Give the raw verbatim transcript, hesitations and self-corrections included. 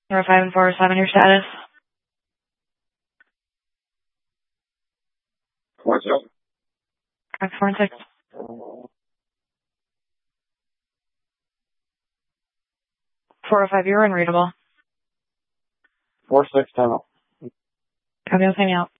Zero five and four seven, your status. Four six. Correct, four and six. Four oh five, you're unreadable. Four six ten. Copy, I'll send you out.